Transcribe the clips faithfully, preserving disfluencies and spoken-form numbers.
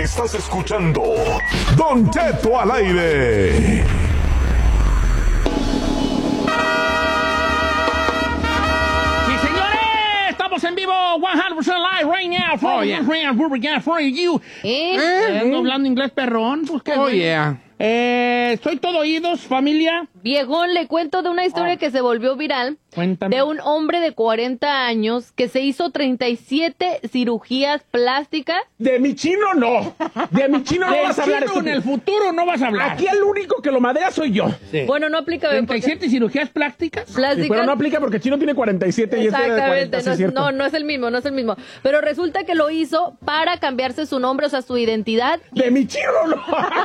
Estás escuchando Don Cheto al aire. Sí, señores, estamos en vivo, cien por ciento live right now. From Oh, yeah. We're for you. ¿Eh? Eh, ando hablando inglés perrón. Pues, ¿qué, Oh, güey? yeah. Eh, soy todo oídos, familia. Viejón, le cuento de una historia que se volvió viral. Cuéntame. De un hombre de cuarenta años que se hizo treinta y siete cirugías plásticas. De mi chino no. De mi chino no Del vas a hablar. chino en estúpido. el futuro no vas a hablar. Aquí el único que lo madrea soy yo. Sí. Bueno, no aplica. treinta y siete cirugías plásticas. Sí, Plásticas. pero no aplica porque el chino tiene cuarenta y siete y este de Exactamente, cuarenta, sí no, es cierto. no, no es el mismo, no es el mismo. Pero resulta que lo hizo para cambiarse su nombre, o sea, su identidad. De mi chino no.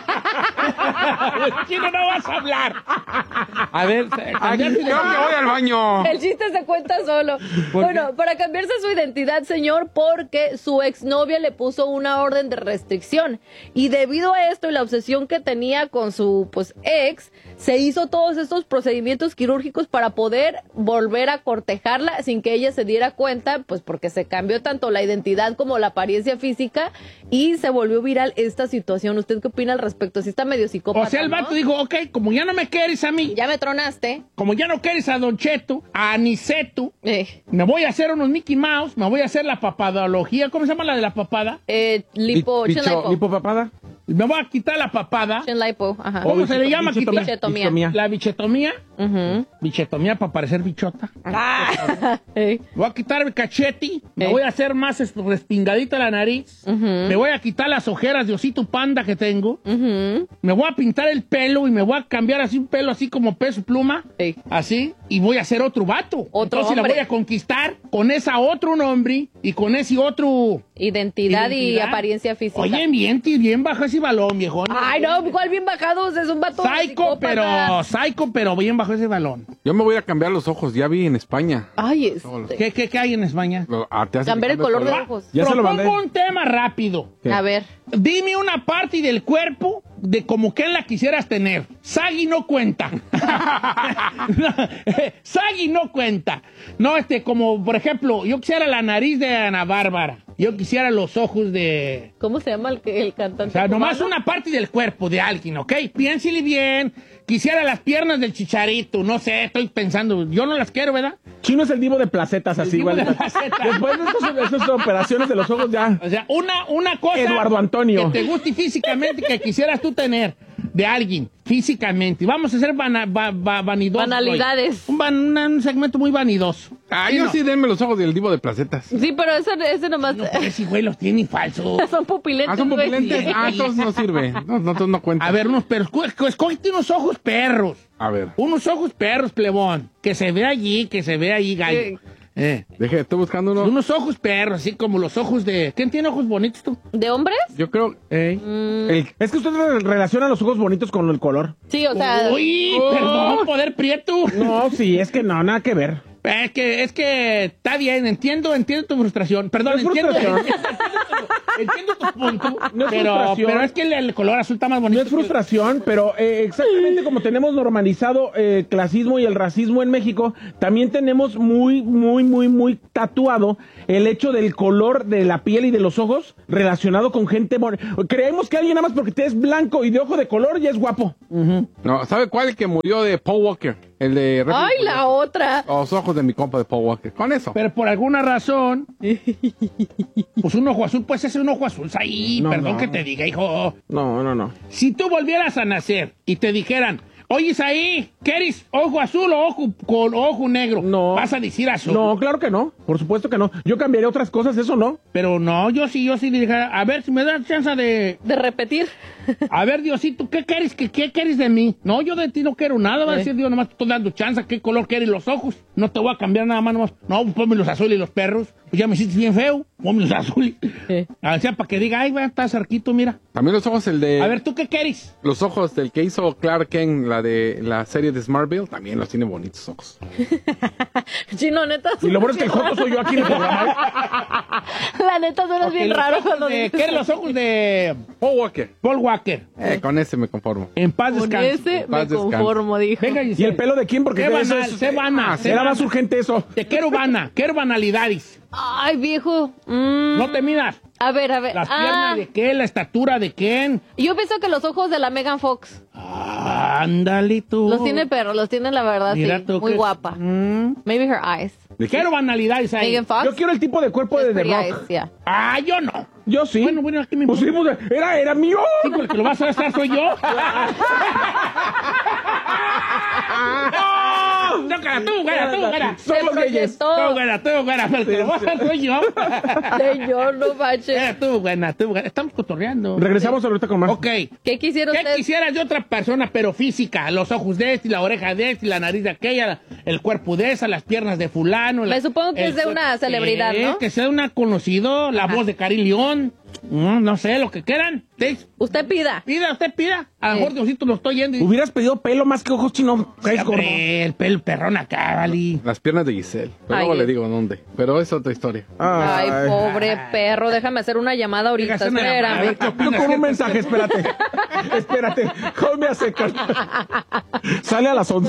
Del chino no vas a hablar. A ver, Aquí, yo me voy al baño. El chiste se cuenta solo. Bueno, para cambiarse su identidad, señor, porque su exnovia le puso una orden de restricción. Y debido a esto y la obsesión que tenía con su pues ex, se hizo todos estos procedimientos quirúrgicos para poder volver a cortejarla sin que ella se diera cuenta, pues porque se cambió tanto la identidad como la apariencia física y se volvió viral esta situación. ¿Usted qué opina al respecto? Si está medio psicópata, O sea, el vato ¿no? dijo, ok, como ya no me quieres a mí, Ya me tronaste. como ya no quieres a Don Cheto, a Aniceto, Eh, me voy a hacer unos Mickey Mouse, me voy a hacer la papadología. ¿Cómo se llama la de la papada? eh, lipo, Bicho- chin lipo. ¿Lipo papada? Me voy a quitar la papada. Chin lipo, ajá. ¿Cómo O se le llama? bichetomía. Bichetomía. Bichetomía. La bichetomía. Ujú. Bichetomía para parecer bichota. Ah, eh, Me voy a quitar el cachete, me Eh. voy a hacer más es- respingadita la nariz, me voy a quitar las ojeras de osito panda que tengo, ujú. me voy a pintar el pelo y me voy a cambiar así un pelo así como peso pluma, Sí. así, y voy a ser otro vato. Otro Entonces la hombre. voy a conquistar con esa otro nombre y con ese otro... Identidad, y identidad. apariencia física. Oye, bien, ti- bien bajo ese balón, viejón. Ay, no, ¿cuál bien bajado? Es un vato Psycho, psicópata. pero, psycho, pero bien bajo ese balón. Yo me voy a cambiar los ojos. Ya vi en España. Ay, es... ¿Qué, qué, qué hay en España? Lo- ah, te hacen Cambiar el color de ojos. Ya se lo Propongo mandé. un tema rápido. ¿Qué? A ver. Dime una parte del cuerpo de como que la quisieras tener. Sagui no cuenta. No, Sagui no cuenta. No, este, como por ejemplo, yo quisiera la nariz de Ana Bárbara. Yo quisiera los ojos de... ¿Cómo se llama el, que- el O cantante? sea, nomás cubano? una parte del cuerpo de alguien, ¿ok? Piénsele bien. Quisiera las piernas del Chicharito. No sé, estoy pensando. Yo no las quiero, ¿verdad? Chino es el divo de placetas, así divo igual. de placetas. Después de estos- estas operaciones de los ojos ya. O sea, una, una cosa... Eduardo Antonio. Que te guste físicamente, que quisieras tú tener de alguien, físicamente. Vamos a hacer vana, va, va- vanidosos. Banalidades. hoy. Un, van- un segmento muy vanidoso. Ah, Sí, yo no. sí denme los ojos del divo de placetas. Sí, pero ese, ese nomás... No, pues, ese güey los tiene falsos. Son pupilentes, Ah, son güey. pupilentes. Ah, entonces no sirve. No, no, entonces no cuenta. A ver, unos perros. Esco- Escógete unos ojos perros. A ver. Unos ojos perros, plebón. Que se ve allí, que se ve allí, gallo. Sí. Eh. Deje, estoy buscando uno. Unos ojos perros, así como los ojos de... ¿Quién tiene ojos bonitos tú? ¿De hombres? Yo creo. Eh. El- Es que usted re- relaciona los ojos bonitos con el color. Sí, o sea... Uy, Oh. perdón, poder prieto. No, sí, es que no, nada que ver. Es que, es que está bien, entiendo, entiendo tu frustración. Perdón, No es entiendo, frustración. entiendo tu punto. No es pero, frustración. pero es que el, el color azul está más bonito. No es frustración, pero eh, exactamente como tenemos normalizado eh, el clasismo y el racismo en México, también tenemos muy, muy, muy, muy tatuado el hecho del color de la piel y de los ojos relacionado con gente... more- Creemos que alguien nada más porque te es blanco y de ojo de color ya es guapo. No, ¿sabe cuál? El que murió de Paul Walker. El de. ¡Ay, la otra! Los ojos de mi compa de Paul Walker. Con eso. Pero por alguna razón, pues un ojo azul, pues ese es un ojo azul. Ahí, No, perdón no. que te diga, hijo. No, no, no. Si tú volvieras a nacer y te dijeran, oye, ahí, ¿quieres ojo azul o ojo con ojo negro? No. Vas a decir azul. No, claro que no. Por supuesto que no. Yo cambiaría otras cosas, eso no. Pero no, yo sí, yo sí le dijera, a ver, si me das chance de... De repetir. A ver, Diosito, ¿qué quieres, qué, qué quieres de mí? No, yo de ti no quiero nada, va a Eh. decir Dios, nomás te estoy dando chance, ¿qué color quieres los ojos? No te voy a cambiar nada más, nomás. No, pues ponme los azules y los perros. Pues ya me hiciste bien feo, ponme los azules. Eh. O sea, para que diga, ay, va, está cerquito, mira. También los ojos, el de. A ver, ¿tú qué quieres? Los ojos del que hizo Clark Kent, la de la serie de Smartville, también los tiene bonitos ojos. Chino, neta. Y lo bueno es que el joto soy yo aquí en el programa. La neta suena Ok, bien los raro ojos cuando de- dices ¿Quieres los ojos de Paul Walker. Paul Walker? Eh, con ese me conformo. En paz Con descanse. ese En paz me conformo, dijo. Venga, ¿Y Giselle. el pelo de quién? Porque Qué eso banal, es- sé vana, sé Era vana. más urgente eso. Te quiero vana, quiero banalidades. Ay, viejo. Mm, No te midas. A ver, a ver. ¿Las ah, piernas de qué? ¿La estatura de quién? Yo pienso que los ojos de la Megan Fox. Ah, ándale tú. Los tiene perro, los tiene la verdad, Mira sí. tú Muy que- guapa. Mm. Maybe her eyes. Quiero banalidades ahí. Megan Fox. Yo quiero el tipo de cuerpo de The Pretty Rock. eyes, yeah. Ah, yo no. Yo sí. Bueno, bueno, aquí me Pues sí, pues, era, era mío. Sí, porque lo vas a gastar soy yo. ¡No! No, cara, tú, cara, tú, cara. Son los gayes. Tú, buena, tú, buena, pero que lo vas a hacer soy yo. Señor, no manches. Eh, tú, buena, tú, buena. Estamos cotorreando. Regresamos ahorita con más. Ok. ¿Qué quisiera ¿Qué usted? quisieras de otra persona, pero física? Los ojos de este, la oreja de este, la nariz de aquella, el cuerpo de esa, las piernas de fulano. Me la- supongo que el es de cuer- una celebridad, Eh, ¿no? Que sea una conocido, la voz de Karim León. Mm, no sé, lo que quieran. Sí. Usted pida. Pida, usted pida. A lo mejor Diosito lo estoy yendo y... Hubieras pedido pelo más que ojos chinos. Caes gordo. Hombre, el pelo perrón acá, vale. Las piernas de Giselle. Pero Ay, luego le es- digo dónde. Pero es otra historia. Ay, pobre perro. Déjame hacer una llamada ahorita. Déjame hacer una llamada, a ver Espérame. qué Yo opinas. con un mensaje, espérate. espérate. Call me a second. Sale a las once.